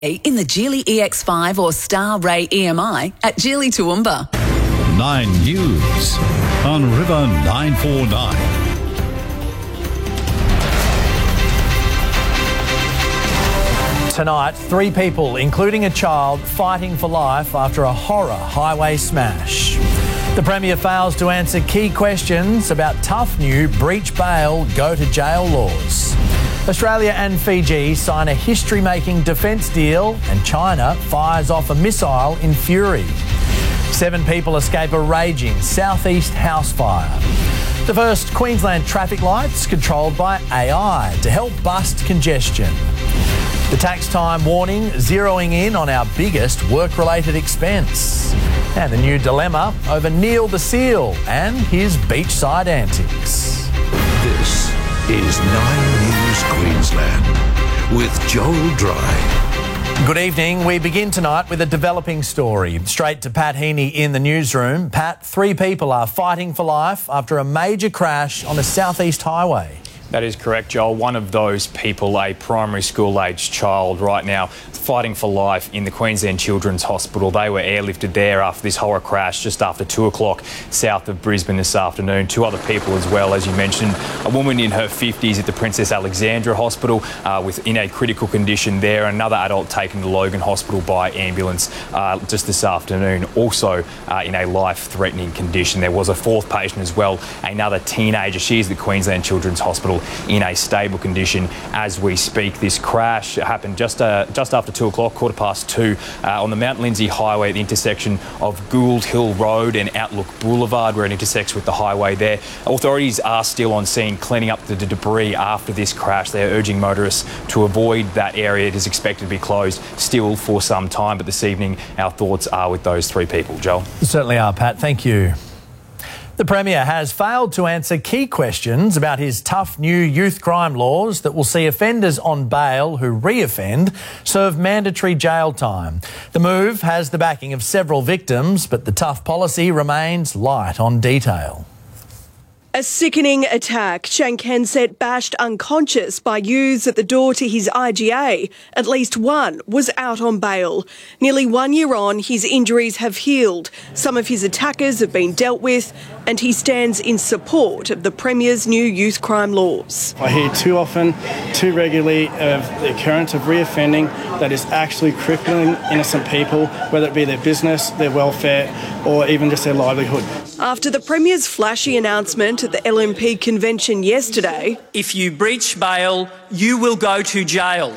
In the Geely EX5 or Star Ray EMI at Geely Toowoomba. 9 News on River 949. Tonight, 3 people, including a child, fighting for life after a horror highway smash. The Premier fails to answer key questions about tough new breach bail, go to jail laws. Australia and Fiji sign a history-making defence deal, and China fires off a missile in fury. 7 people escape a raging southeast house fire. The first Queensland traffic lights controlled by AI to help bust congestion. The tax time warning zeroing in on our biggest work-related expense. And the new dilemma over Neil the Seal and his beachside antics. This is 9 News Queensland with Joel Dry. Good evening. We begin tonight with a developing story. Straight to Pat Heaney in the newsroom. Pat, 3 people are fighting for life after a major crash on a southeast highway. That is correct, Joel. One of those people, a primary school-aged child, right now fighting for life in the Queensland Children's Hospital. They were airlifted there after this horror crash just after 2 o'clock south of Brisbane this afternoon. 2 other people as well, as you mentioned. A woman in her 50s at the Princess Alexandra Hospital in a critical condition there. Another adult taken to Logan Hospital by ambulance just this afternoon, also in a life-threatening condition. There was a 4th patient as well, another teenager. She is at the Queensland Children's Hospital in a stable condition as we speak. This crash happened just after 2 o'clock, 2:15, on the Mount Lindsay Highway at the intersection of Gould Hill Road and Outlook Boulevard, where it intersects with the highway there. Authorities are still on scene cleaning up the debris after this crash. They're urging motorists to avoid that area. It is expected to be closed still for some time, but this evening our thoughts are with those 3 people. Joel? Certainly are, Pat. Thank you. The Premier has failed to answer key questions about his tough new youth crime laws that will see offenders on bail who re-offend serve mandatory jail time. The move has the backing of several victims, but the tough policy remains light on detail. A sickening attack. Shane Kensett bashed unconscious by youths at the door to his IGA. At least one was out on bail. Nearly 1 year on, his injuries have healed. Some of his attackers have been dealt with, and he stands in support of the Premier's new youth crime laws. I hear too often, too regularly, of the occurrence of reoffending that is actually crippling innocent people, whether it be their business, their welfare, or even just their livelihood. After the Premier's flashy announcement at the LNP convention yesterday, if you breach bail, you will go to jail.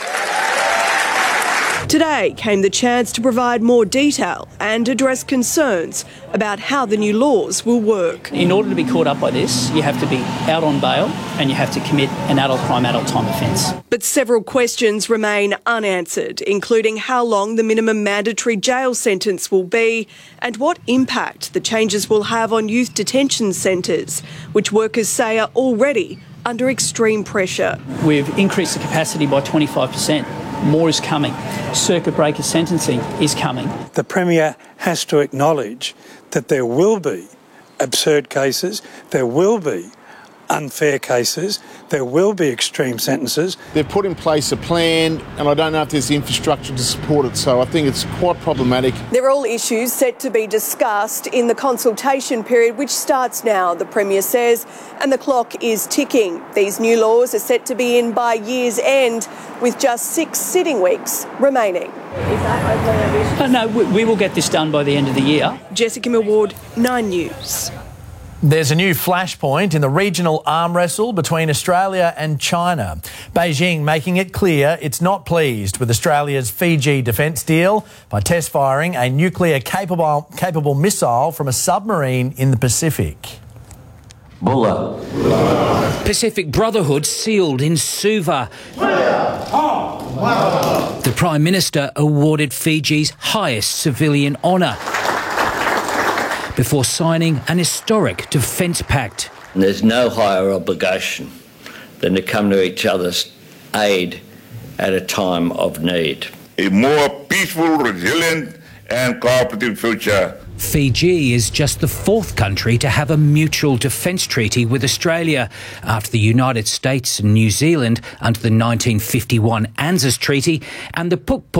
Today came the chance to provide more detail and address concerns about how the new laws will work. In order to be caught up by this, you have to be out on bail and you have to commit an adult crime, adult time offence. But several questions remain unanswered, including how long the minimum mandatory jail sentence will be and what impact the changes will have on youth detention centres, which workers say are already under extreme pressure. We've increased the capacity by 25%. More is coming. Circuit breaker sentencing is coming. The Premier has to acknowledge that there will be absurd cases, there will be unfair cases, there will be extreme sentences. They've put in place a plan and I don't know if there's the infrastructure to support it, so I think it's quite problematic. They're all issues set to be discussed in the consultation period, which starts now, the Premier says, and the clock is ticking. These new laws are set to be in by year's end, with just 6 sitting weeks remaining. Is that overly ambitious? No, we will get this done by the end of the year. Jessica Millward, 9 News. There's a new flashpoint in the regional arm wrestle between Australia and China. Beijing making it clear it's not pleased with Australia's Fiji defence deal by test firing a nuclear-capable missile from a submarine in the Pacific. Bulla. Pacific Brotherhood sealed in Suva. The Prime Minister awarded Fiji's highest civilian honour before signing an historic defence pact. There's no higher obligation than to come to each other's aid at a time of need. A more peaceful, resilient and cooperative future Fiji is just the fourth country to have a mutual defence treaty with Australia, after the United States and New Zealand under the 1951 ANZUS Treaty and the Pukpuk